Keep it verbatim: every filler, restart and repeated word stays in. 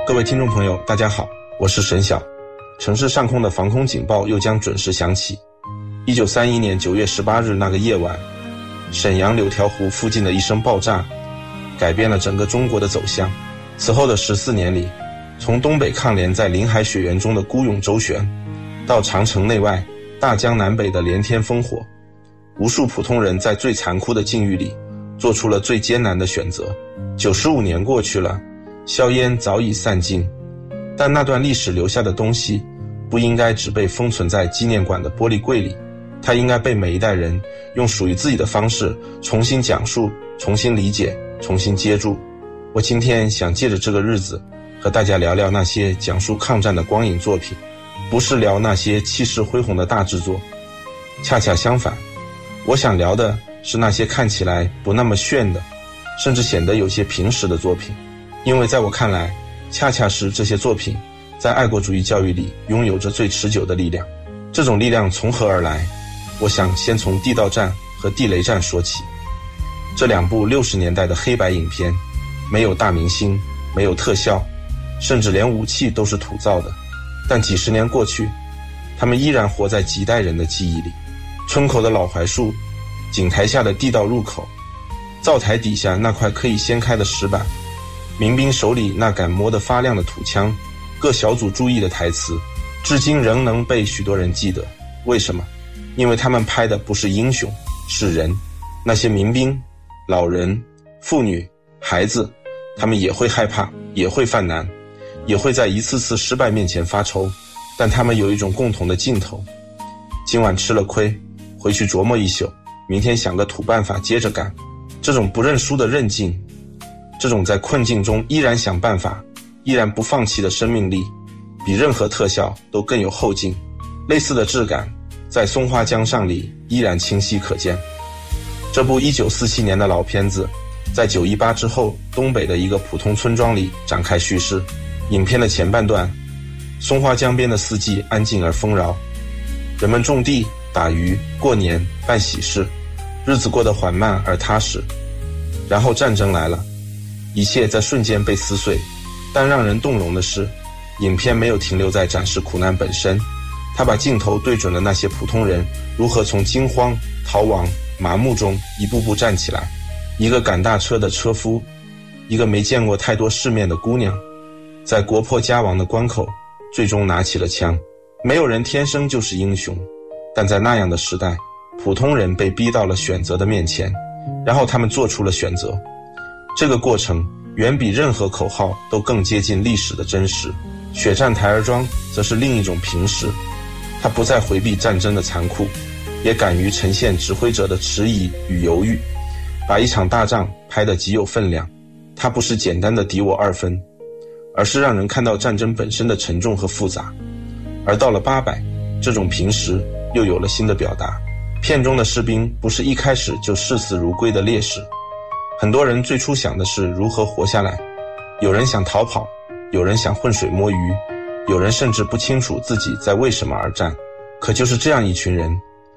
各位听众朋友，大家好，我是沈晓。城市上空的防空警报又将准时响起。一九三一年九月十八日那个夜晚，沈阳柳条湖附近的一声爆炸，改变了整个中国的走向。此后的十四年里，从东北抗联在林海雪原中的孤勇周旋，到长城内外、大江南北的连天烽火，无数普通人在最残酷的境遇里，做出了最艰难的选择。九十五年过去了，硝烟早已散尽，但那段历史留下的东西，不应该只被封存在纪念馆的玻璃柜里，它应该被每一代人用属于自己的方式重新讲述、重新理解、重新接住。我今天想借着这个日子，和大家聊聊那些讲述抗战的光影作品，不是聊那些气势恢宏的大制作，恰恰相反，我想聊的是那些看起来不那么炫的，甚至显得有些平实的作品。因为在我看来，恰恰是这些作品在爱国主义教育里拥有着最持久的力量。这种力量从何而来？我想先从地道战和地雷战说起。这两部六十年代的黑白影片，没有大明星，没有特效，甚至连武器都是土造的，但几十年过去，他们依然活在几代人的记忆里。村口的老槐树，井台下的地道入口，灶台底下那块可以掀开的石板，民兵手里那杆磨得发亮的土枪，各小组注意的台词，至今仍能被许多人记得。为什么？因为他们拍的不是英雄，是人。那些民兵、老人、妇女、孩子，他们也会害怕，也会犯难，也会在一次次失败面前发愁，但他们有一种共同的劲头。今晚吃了亏，回去琢磨一宿，明天想个土办法接着干。这种不认输的韧劲，这种在困境中依然想办法、依然不放弃的生命力，比任何特效都更有后劲。类似的质感在松花江上里依然清晰可见。这部一九四七年的老片子，在九一八之后东北的一个普通村庄里展开叙事。影片的前半段，松花江边的四季安静而丰饶，人们种地、打鱼、过年、办喜事，日子过得缓慢而踏实。然后战争来了，一切在瞬间被撕碎。但让人动容的是，影片没有停留在展示苦难本身，他把镜头对准了那些普通人如何从惊慌、逃亡、麻木中一步步站起来。一个赶大车的车夫，一个没见过太多世面的姑娘，在国破家亡的关口，最终拿起了枪。没有人天生就是英雄，但在那样的时代，普通人被逼到了选择的面前，然后他们做出了选择。这个过程远比任何口号都更接近历史的真实。血战台儿庄则是另一种平实，他不再回避战争的残酷，也敢于呈现指挥者的迟疑与犹豫，把一场大仗拍得极有分量。它不是简单的敌我二分，而是让人看到战争本身的沉重和复杂。而到了八百，这种平实又有了新的表达。片中的士兵不是一开始就视死如归的烈士，很多人最初想的是如何活下来，有人想逃跑，有人想浑水摸鱼，有人甚至不清楚自己在为什么而战。可就是这样一群人，